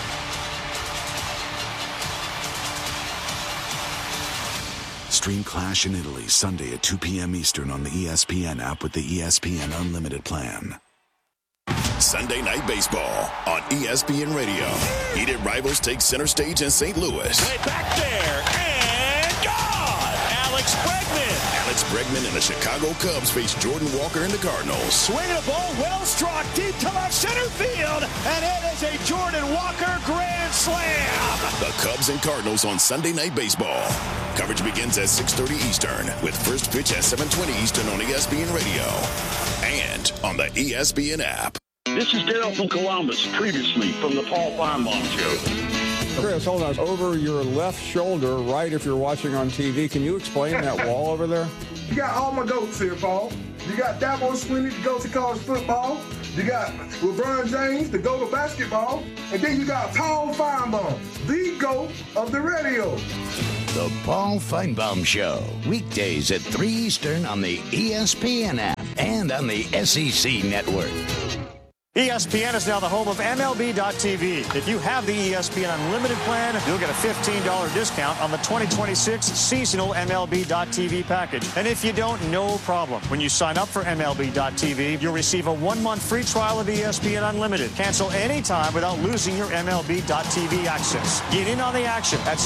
Stream Clash in Italy Sunday at 2 p.m. Eastern on the ESPN app with the ESPN Unlimited plan. Sunday Night Baseball on ESPN Radio. Heated rivals take center stage in St. Louis. Way back there, and gone! Alex Bregman and the Chicago Cubs face Jordan Walker and the Cardinals. Swinging a ball, well struck, deep to left center field, and it is a Jordan Walker grand slam! The Cubs and Cardinals on Sunday Night Baseball. Coverage begins at 6:30 Eastern, with first pitch at 7:20 Eastern on ESPN Radio and on the ESPN app. This is Dale from Columbus, previously from the Paul Feinbaum Show. Chris, hold on. Over your left shoulder, right if you're watching on TV, can you explain that wall over there? You got all my GOATs here, Paul. You got Dabo Swinney, the GOAT to college football. You got LeBron James, the GOAT of basketball. And then you got Paul Feinbaum, the GOAT of the radio. The Paul Feinbaum Show, weekdays at 3 Eastern on the ESPN app and on the SEC Network. ESPN is now the home of MLB.tv. If you have the ESPN Unlimited plan, you'll get a $15 discount on the 2026 seasonal MLB.tv package. And if you don't, no problem. When you sign up for MLB.tv, you'll receive a 1-month free trial of ESPN Unlimited. Cancel anytime without losing your MLB.tv access. Get in on the action at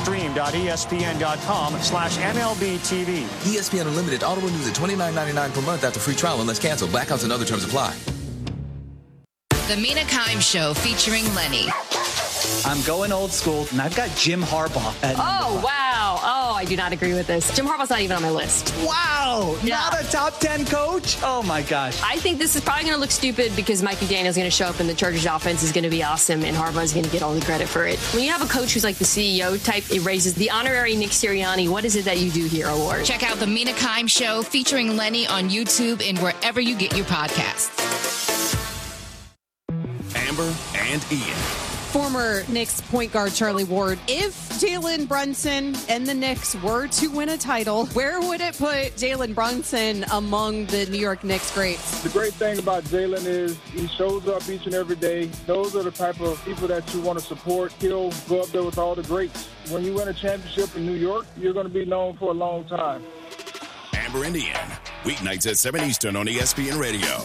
stream.espn.com/MLBTV. ESPN Unlimited auto renews at $29.99 per month after free trial unless canceled. Blackouts and other terms apply. The Mina Kimes Show featuring Lenny. I'm going old school, and I've got Jim Harbaugh at Oh, wow. Oh, I do not agree with this. Jim Harbaugh's not even on my list. Wow. Yeah. Not a top 10 coach? Oh, my gosh. I think this is probably going to look stupid because Mike McDaniel's going to show up and the Chargers offense is going to be awesome and Harbaugh's going to get all the credit for it. When you have a coach who's like the CEO type, it raises the honorary Nick Sirianni, what is it that you do here award. Check out the Mina Kimes Show featuring Lenny on YouTube and wherever you get your podcasts. Amber and Ian. Former Knicks point guard Charlie Ward. If Jalen Brunson and the Knicks were to win a title, where would it put Jalen Brunson among the New York Knicks greats? The great thing about Jalen is he shows up each and every day. Those are the type of people that you want to support. He'll go up there with all the greats. When you win a championship in New York, you're going to be known for a long time. Amber and Ian. Weeknights at 7 Eastern on ESPN Radio.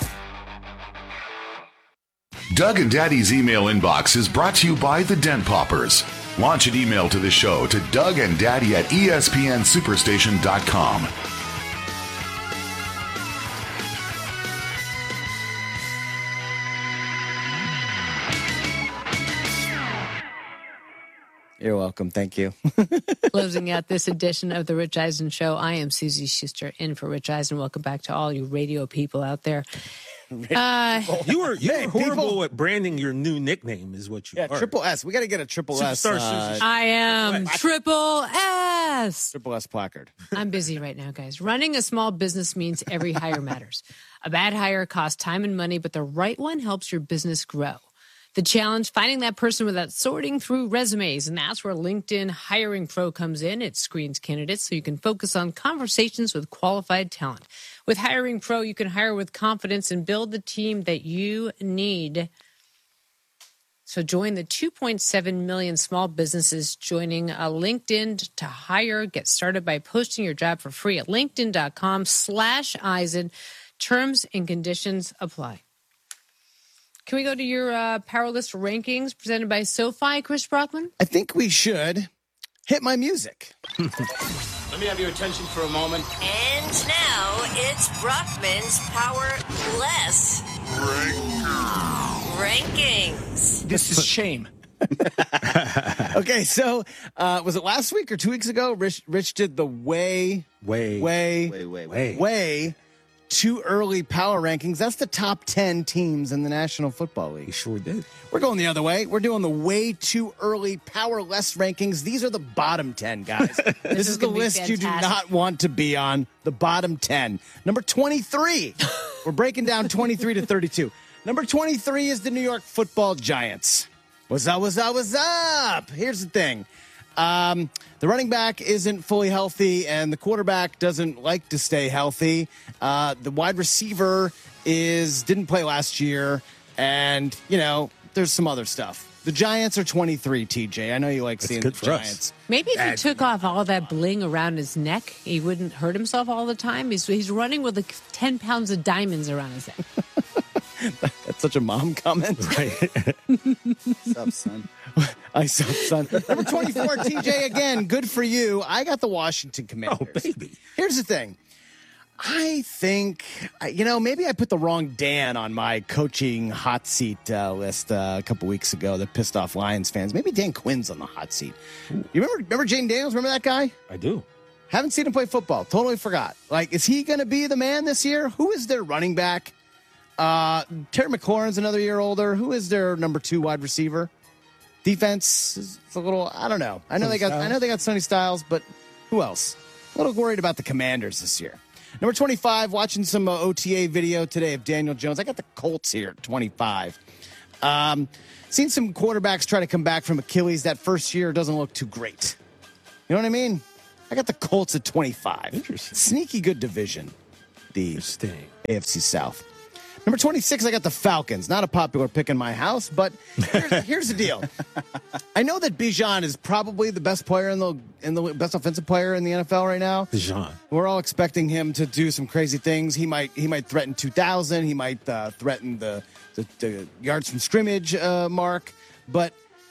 Doug and Daddy's email inbox is brought to you by the Dent Poppers. Launch an email to the show to DougandDaddy@ESPNSuperstation.com. You're welcome. Thank you. Closing out this edition of the Rich Eisen Show, I am Susie Schuster in for Rich Eisen. Welcome back to all you radio people out there. You were horrible at branding your new nickname, is what you are. Triple S. We got to get a Triple S. I am Triple S. Triple S placard. I'm busy right now, guys. Running a small business means every hire matters. A bad hire costs time and money, but the right one helps your business grow. The challenge, finding that person without sorting through resumes. And that's where LinkedIn Hiring Pro comes in. It screens candidates so you can focus on conversations with qualified talent. With Hiring Pro, you can hire with confidence and build the team that you need. So join the 2.7 million small businesses joining LinkedIn to hire. Get started by posting your job for free at linkedin.com/Eisen. Terms and conditions apply. Can we go to your Power List rankings presented by SoFi, Chris Brockman? I think we should. Hit my music. Let me have your attention for a moment. And now it's Brockman's Power Less rankings. This is shame. Okay, so was it last week or 2 weeks ago? Rich did the way too early power rankings. That's the top 10 teams in the National Football League. We sure did. We're going the other way. We're doing the way too early power less rankings. These are the bottom 10, guys. This is the list fantastic. You do not want to be on. The bottom 10. Number 23. We're breaking down 23 to 32. Number 23 is the New York Football Giants. What's up, what's up, what's up? Here's the thing. The running back isn't fully healthy, and the quarterback doesn't like to stay healthy. The wide receiver didn't play last year, and, there's some other stuff. The Giants are 23, TJ. I know you like seeing the Giants. Maybe if he took off all that bling around his neck, he wouldn't hurt himself all the time. He's running with like 10 pounds of diamonds around his neck. That's such a mom comment. Right. What's up, son? What's up, son? Number 24, TJ, again, good for you. I got the Washington Commanders. Oh, baby. Here's the thing. I think, maybe I put the wrong Dan on my coaching hot seat list a couple weeks ago that pissed off Lions fans. Maybe Dan Quinn's on the hot seat. You remember Jane Daniels? Remember that guy? I do. Haven't seen him play football. Totally forgot. Is he going to be the man this year? Who is their running back? Terry McLaurin's another year older. Who is their number 2 wide receiver? Defense is a little, I don't know. I know they got Sonny Styles, but who else? A little worried about the Commanders this year. Number 25, watching some OTA video today of Daniel Jones. I got the Colts here at 25. Seen some quarterbacks try to come back from Achilles. That first year doesn't look too great. You know what I mean? I got the Colts at 25. Interesting. Sneaky good division. The AFC South. Number 26, I got the Falcons. Not a popular pick in my house, but here's the deal. I know that Bijan is probably the best player in the best offensive player in the NFL right now. Bijan. We're all expecting him to do some crazy things. He might threaten 2,000. He might threaten the yards from scrimmage mark. But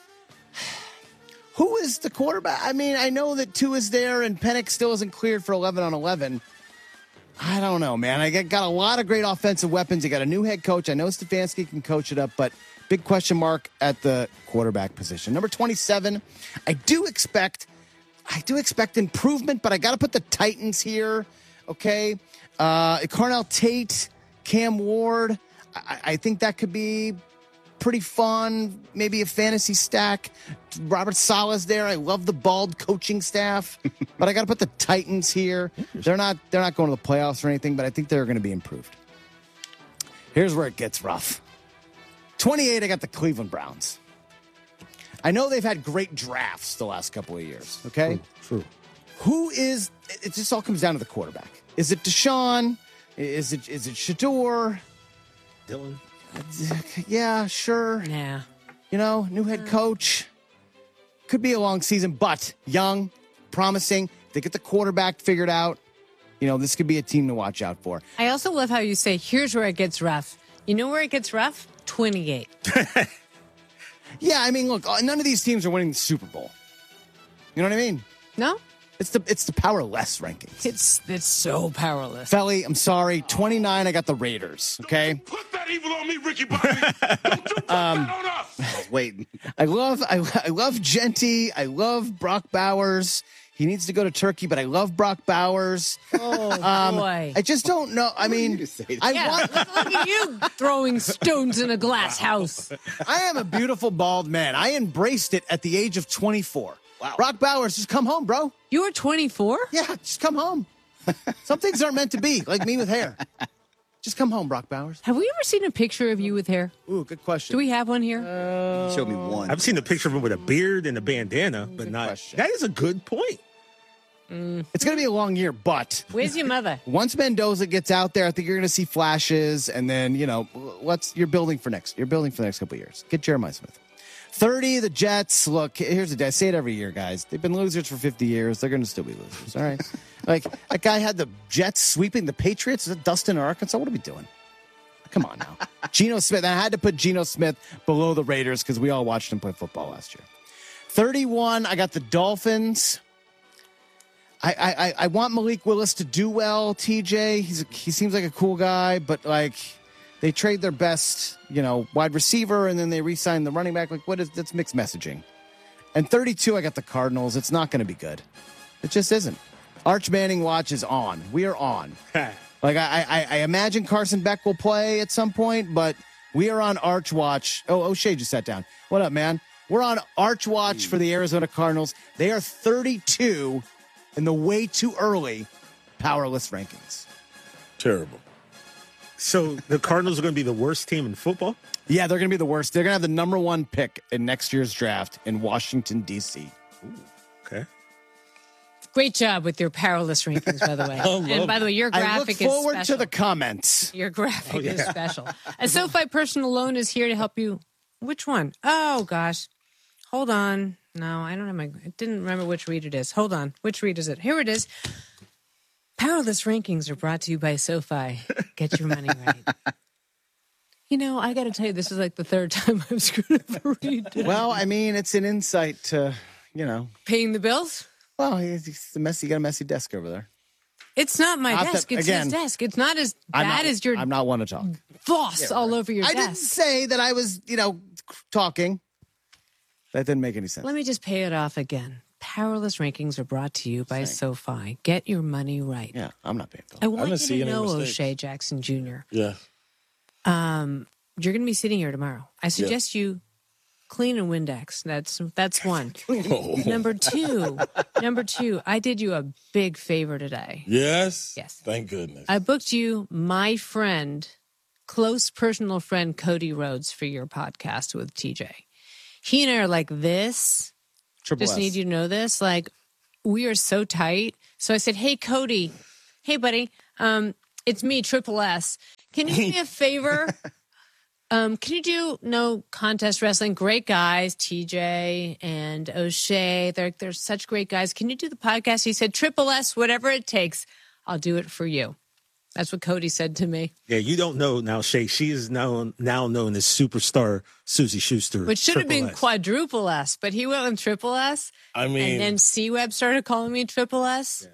who is the quarterback? I mean, I know that Tua is there and Penix still isn't cleared for 11 on 11. I don't know, man. I got a lot of great offensive weapons. You got a new head coach. I know Stefanski can coach it up, but big question mark at the quarterback position. Number 27, I do expect improvement, but I got to put the Titans here, okay? Carnell Tate, Cam Ward, I think that could be pretty fun. Maybe a fantasy stack. Robert Saleh's there. I love the bald coaching staff, but I got to put the Titans here. They're not going to the playoffs or anything, but I think they're going to be improved. Here's where it gets rough. 28, I got the Cleveland Browns. I know they've had great drafts the last couple of years, okay? True. It just all comes down to the quarterback. Is it Deshaun? Is it Shador? Dylan? Yeah, sure. Yeah. You know, new head coach. Could be a long season, but young, promising. They get the quarterback figured out. You know, this could be a team to watch out for. I also love how you say, here's where it gets rough. You know where it gets rough? 28. Yeah, I mean, look, none of these teams are winning the Super Bowl. You know what I mean? No? It's the powerless rankings. It's so powerless. Felly, I'm sorry. 29, I got the Raiders, okay? Put that evil on me, Ricky Bobby. Don't you put that on us. Wait. I love Genty. I love Brock Bowers. He needs to go to Turkey, but I love Brock Bowers. Oh, boy. I just don't know. I mean, look at you throwing stones in a glass house. I am a beautiful bald man. I embraced it at the age of 24. Wow. Brock Bowers, just come home, bro. You were 24? Yeah, just come home. Some things aren't meant to be, like me with hair. Just come home, Brock Bowers. Have we ever seen a picture of you with hair? Ooh, good question. Do we have one here? Show me one. I've seen a picture of him with a beard and a bandana, but not. Question. That is a good point. It's going to be a long year, but where's your mother? Once Mendoza gets out there, I think you're going to see flashes, and then you're building for next couple of years. Get Jeremiah Smith. 30, the Jets. Look, here's the day. I say it every year, guys. They've been losers for 50 years. They're going to still be losers. All right. Like that guy had the Jets sweeping the Patriots. Is it Dustin or Arkansas? What are we doing? Come on now. Geno Smith. I had to put Geno Smith below the Raiders because we all watched him play football last year. 31, I got the Dolphins. I want Malik Willis to do well, TJ. He seems like a cool guy, but like they trade their best, wide receiver and then they re-sign the running back. Like that's mixed messaging. And 32, I got the Cardinals. It's not going to be good. It just isn't. Arch Manning watch is on. We are on. Like I imagine Carson Beck will play at some point, but we are on Arch watch. Oh, O'Shea just sat down. What up, man? We're on Arch watch for the Arizona Cardinals. They are 32 in the way too early powerless rankings. Terrible. So the Cardinals are going to be the worst team in football? Yeah, they're going to be the worst. They're going to have the number 1 pick in next year's draft in Washington, D.C. Ooh, okay. Great job with your powerless rankings, by the way. And by the way, your graphic is special. I look forward to the comments. Your graphic is special. A SoFi personal loan is here to help you. Which one? Oh, gosh. Hold on. No, I don't have I didn't remember which read it is. Hold on. Which read is it? Here it is. Powerless rankings are brought to you by SoFi. Get your money right. I got to tell you, this is like the third time I've screwed up a read. Well, I mean, it's an insight to, paying the bills? Well, it's the messy. You got a messy desk over there. It's not my desk. It's his desk. It's not as bad as your. I'm not one to talk. Floss all over your desk. I didn't say that I was, talking. That didn't make any sense. Let me just pay it off again. Powerless rankings are brought to you by SoFi. Get your money right. Yeah, I'm not paying. I want you to know, O'Shea Jackson Jr. Yeah. You're going to be sitting here tomorrow. I suggest you clean and Windex. That's one. Number two, I did you a big favor today. Yes? Yes. Thank goodness. I booked you my friend, close personal friend, Cody Rhodes, for your podcast with TJ. He and I are like this. Triple Just S. need you to know this. Like, we are so tight. So I said, hey, Cody. Hey, buddy. It's me, Triple S. Can you do me a favor? Can you do No Contest Wrestling? Great guys, TJ and O'Shea. They're such great guys. Can you do the podcast? He said, Triple S, whatever it takes, I'll do it for you. That's what Cody said to me. Yeah, you don't know now, Shay. She is now known as Superstar Susie Schuster. Which should have been S. Quadruple S, but he went with Triple S. I mean, and then C-Web started calling me Triple S.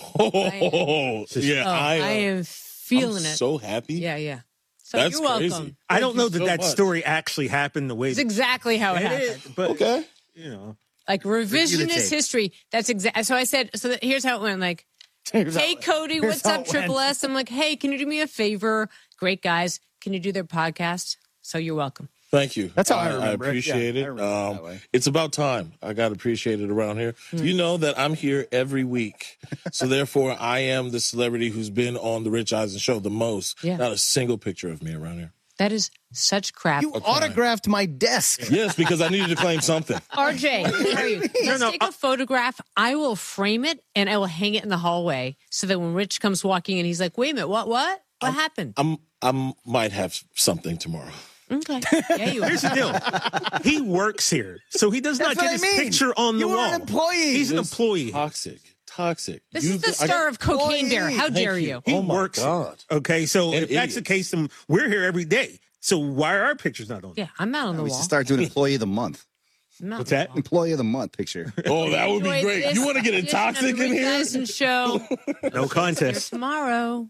I am feeling it. So happy. Yeah. So That's you're welcome. crazy. I don't know that much. story actually happened the way It's exactly how it happened. but okay. You know, like revisionist history. That's exactly. So I said. So here's how it went. Like, hey Cody, what's up, Triple S? I'm like, hey, can you do me a favor? Great guys, can you do their podcast? So you're welcome. Thank you. That's how I remember I appreciate it. it. That way. It's about time. I got to appreciate it around here. You know that I'm here every week. So therefore, I am the celebrity who's been on the Rich Eisen show the most. Yeah. Not a single picture of me around here. That is such crap. You autographed my desk. Yes, because I needed to claim something. RJ, where are you? Let's take a photograph. I will frame it and I will hang it in the hallway so that when Rich comes walking in, he's like, wait a minute, what happened? I might have something tomorrow. Okay. Yeah, you are. here's the deal. He works here, so he does not That's get what his I mean. picture on the You wall. are an employee. He's an This employee. Toxic. This is the star of Cocaine Bear. How dare you? He Oh my works. God. Okay, so And if that's the idiots. case, then we're here every day. So why are our pictures not on? Yeah, I'm not on the We wall. should start doing Employee of the Month. I'm not What's on the that? wall. Employee of the Month picture. Oh, that would be Enjoy great. this You want to get a edition of toxic the in Rich here? Eisen show. No contest. Tomorrow.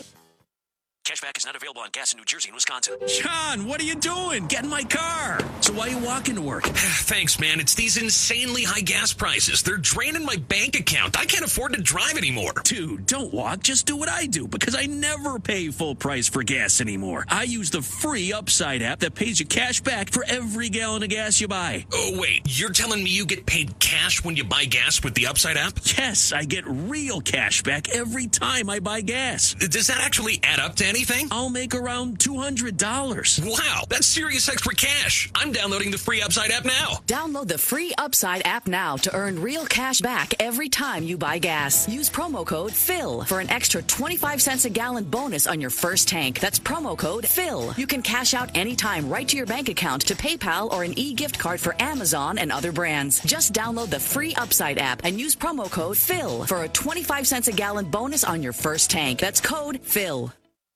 Cashback is not available on gas in New Jersey and Wisconsin. John, what are you doing? Get in my car. So why are you walking to work? Thanks, man. It's these insanely high gas prices. They're draining my bank account. I can't afford to drive anymore. Dude, don't walk. Just do what I do because I never pay full price for gas anymore. I use the free Upside app that pays you cash back for every gallon of gas you buy. Oh, wait. You're telling me you get paid cash when you buy gas with the Upside app? Yes, I get real cash back every time I buy gas. Does that actually add up to anything? I'll make around $200. Wow, that's serious extra cash. I'm downloading the free Upside app now. Download the free Upside app now to earn real cash back every time you buy gas. Use promo code PHIL for an extra 25 cents a gallon bonus on your first tank. That's promo code PHIL. You can cash out anytime right to your bank account, to PayPal, or an e-gift card for Amazon and other brands. Just download the free Upside app and use promo code PHIL for a 25 cents a gallon bonus on your first tank. That's code PHIL.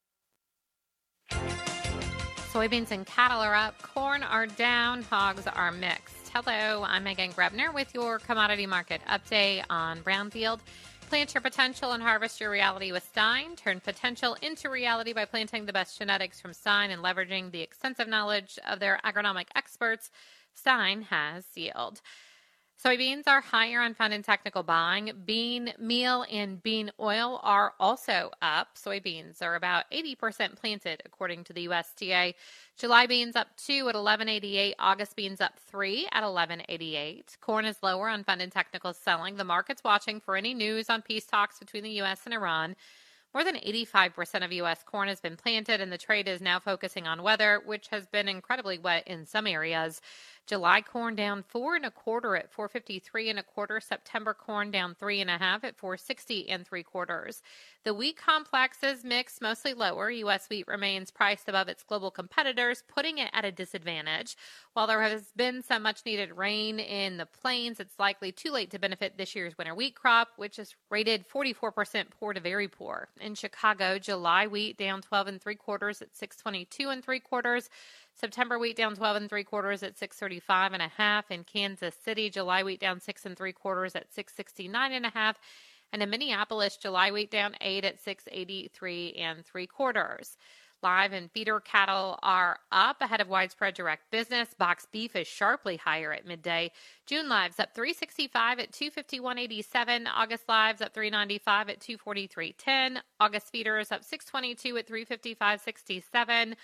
Soybeans and cattle are up. Corn are down. Hogs are mixed. Hello, I'm Megan Grebner with your commodity market update on Brownfield. Plant your potential and harvest your reality with Stein. Turn potential into reality by planting the best genetics from Stein and leveraging the extensive knowledge of their agronomic experts. Stein has yield. Soybeans are higher on fund and technical buying. Bean meal and bean oil are also up. Soybeans are about 80% planted, according to the USDA. July beans up 2 at 11.88. August beans up 3 at 11.88. Corn is lower on fund and technical selling. The market's watching for any news on peace talks between the U.S. and Iran. More than 85% of U.S. corn has been planted, and the trade is now focusing on weather, which has been incredibly wet in some areas. July corn down 4 1/4 at 4.53 1/4. September corn down 3 1/2 at 4.60 3/4. The wheat complex is mixed, mostly lower. U.S. wheat remains priced above its global competitors, putting it at a disadvantage. While there has been some much-needed rain in the plains, it's likely too late to benefit this year's winter wheat crop, which is rated 44% poor to very poor. In Chicago, July wheat down 12 3/4 at 6.22 3/4. September wheat down 12 3/4 at 6.35 1/2. In Kansas City, July wheat down 6 3/4 at 6.69 1/2. And in Minneapolis, July wheat down 8 at 6.83 3/4. Live and feeder cattle are up ahead of widespread direct business. Box beef is sharply higher at midday. June lives up 365 at 251.87. August lives up 395 at 243.10. August feeders up 622 at 355.67.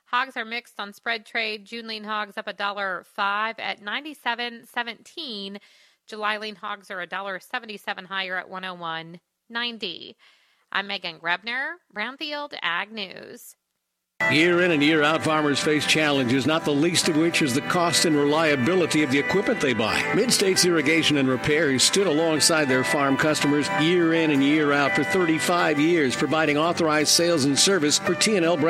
Hogs are mixed on spread trade. June lean hogs up $1.05 at $97.17. July lean hogs are $1.77 higher at $101.90. I'm Megan Grebner, Brownfield Ag News. Year in and year out, farmers face challenges, not the least of which is the cost and reliability of the equipment they buy. Mid-States Irrigation and Repair has stood alongside their farm customers year in and year out for 35 years, providing authorized sales and service for T&L brand